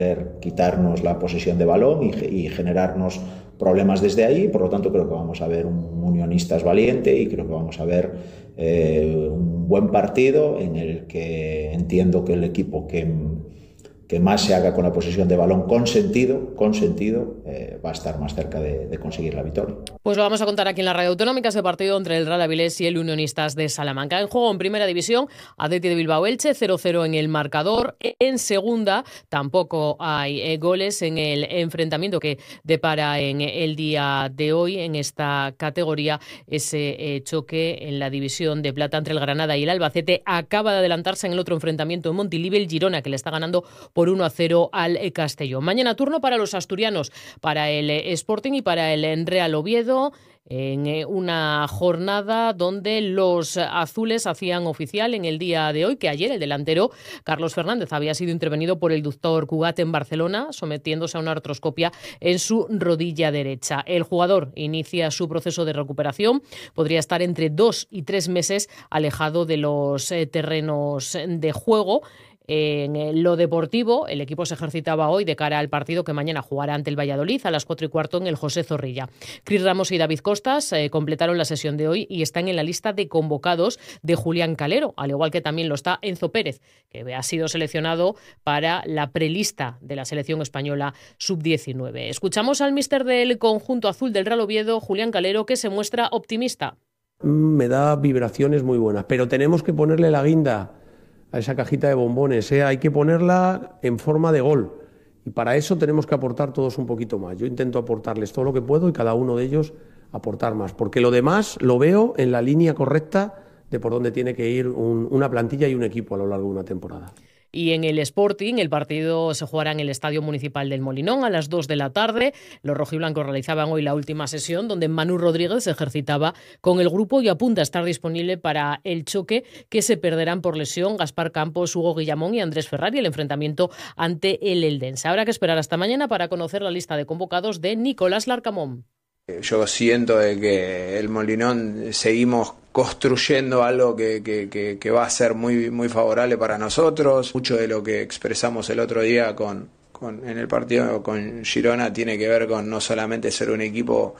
quitarnos la posesión de balón y generarnos problemas desde ahí. Por lo tanto, creo que vamos a ver un Unionistas valiente y creo que vamos a ver un buen partido en el que entiendo que el equipo que más se haga con la posesión de balón con sentido, va a estar más cerca de conseguir la victoria. Pues lo vamos a contar aquí en la Radio Autonómica, ese partido entre el Real Avilés y el Unionistas de Salamanca. En juego en Primera División, Athletic de Bilbao-Elche, 0-0 en el marcador. En Segunda tampoco hay goles en el enfrentamiento que depara en el día de hoy en esta categoría. Ese choque en la División de Plata entre el Granada y el Albacete acaba de adelantarse en el otro enfrentamiento en Montilivi, el Girona, que le está ganando por 1-0 al Castellón. Mañana turno para los asturianos, para el Sporting y para el Real Oviedo, en una jornada donde los azules hacían oficial en el día de hoy que ayer el delantero Carlos Fernández había sido intervenido por el doctor Cugat en Barcelona, sometiéndose a una artroscopia en su rodilla derecha. El jugador inicia su proceso de recuperación, podría estar entre 2 y 3 meses alejado de los terrenos de juego. En lo deportivo, el equipo se ejercitaba hoy de cara al partido que mañana jugará ante el Valladolid a las 4:15 en el José Zorrilla. Cris Ramos y David Costas completaron la sesión de hoy y están en la lista de convocados de Julián Calero, al igual que también lo está Enzo Pérez, que ha sido seleccionado para la prelista de la selección española sub-19. Escuchamos al míster del conjunto azul del Real Oviedo, Julián Calero, que se muestra optimista. Me da vibraciones muy buenas, pero tenemos que ponerle la guinda a esa cajita de bombones, hay que ponerla en forma de gol y para eso tenemos que aportar todos un poquito más. Yo intento aportarles todo lo que puedo y cada uno de ellos aportar más, porque lo demás lo veo en la línea correcta de por dónde tiene que ir una plantilla y un equipo a lo largo de una temporada. Y en el Sporting, el partido se jugará en el Estadio Municipal del Molinón a las 2 de la tarde. Los rojiblancos realizaban hoy la última sesión donde Manu Rodríguez se ejercitaba con el grupo y apunta a estar disponible para el choque que se perderán por lesión Gaspar Campos, Hugo Guillamón y Andrés Ferrari, el enfrentamiento ante el Eldense. Habrá que esperar hasta mañana para conocer la lista de convocados de Nicolás Larcamón. Yo siento de que el Molinón seguimos construyendo algo que va a ser muy, muy favorable para nosotros. Mucho de lo que expresamos el otro día en el partido con Girona tiene que ver con no solamente ser un equipo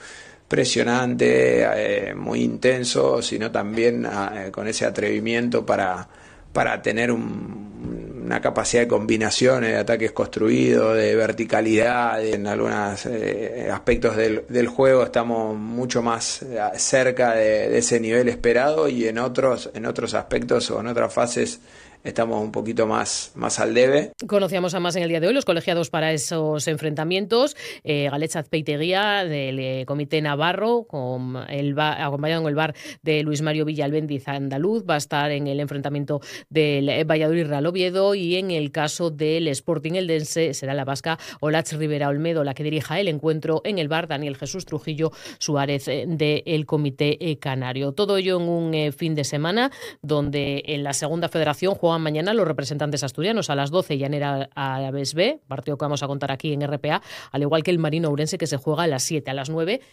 presionante, muy intenso, sino también con ese atrevimiento para tener una capacidad de combinaciones, de ataques construidos, de verticalidad. En algunos aspectos del juego estamos mucho más cerca de ese nivel esperado y en otros aspectos o en otras fases estamos un poquito más al debe. Conocíamos además en el día de hoy los colegiados para esos enfrentamientos. Galech Azpeiteguía del Comité Navarro, acompañado en el bar de Luis Mario Villalbendiz andaluz, va a estar en el enfrentamiento del Valladolid Real Oviedo, y en el caso del Sporting Eldense será la vasca Olatz Rivera Olmedo la que dirija el encuentro en el bar Daniel Jesús Trujillo Suárez del Comité Canario. Todo ello en un fin de semana donde en la segunda federación juegan mañana los representantes asturianos a las 12 Llanera Alavés B, partido que vamos a contar aquí en RPA, al igual que el Marino Ourense, que se juega a las 5 a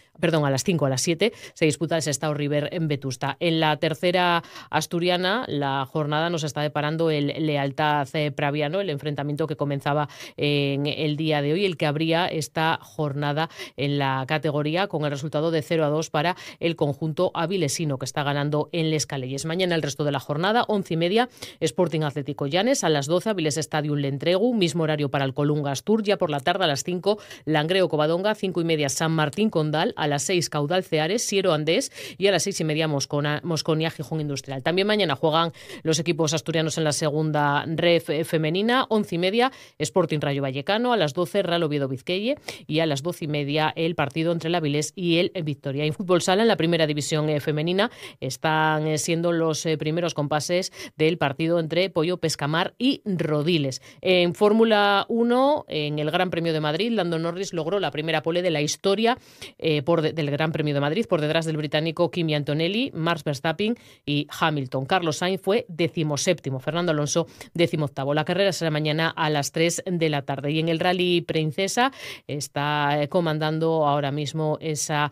las 7 se disputa el Sestao River en Vetusta. En la tercera asturiana la jornada nos está deparando el Lealtad Praviano, el enfrentamiento que comenzaba en el día de hoy, el que abría esta jornada en la categoría con el resultado de 0-2 para el conjunto avilesino, que está ganando en Les Calelles. Mañana el resto de la jornada, 11:30, Sporting Atlético Llanes, a las 12 Avilés Stadium Lentregu, mismo horario para el Colunga Astur, ya por la tarde a las 5 Langreo Covadonga, 5:30 San Martín Condal, a las 6 Caudal Ceares, Siero Andés y a las 6:30 Mosconia Gijón Industrial. También mañana juegan los equipos asturianos en la segunda ref femenina, 11:30 Sporting Rayo Vallecano, a las 12 Real Oviedo Vizqueye y a las 12:30 el partido entre el Avilés y el Victoria. En fútbol sala, en la primera división femenina, están siendo los primeros compases del partido entre Pollo Pescamar y Rodiles. En Fórmula 1, en el Gran Premio de Madrid, Lando Norris logró la primera pole de la historia del Gran Premio de Madrid, por detrás del británico Kimi Antonelli, Max Verstappen y Hamilton. Carlos Sainz fue 17º, Fernando Alonso 18º. La carrera será mañana a las 3 de la tarde. Y en el Rally Princesa está comandando ahora mismo esa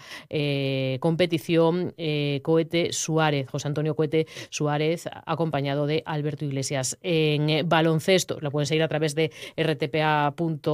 competición Cohete Suárez, José Antonio Cohete Suárez, acompañado de Alberto Iglesias. En baloncesto, lo pueden seguir a través de rtpa.es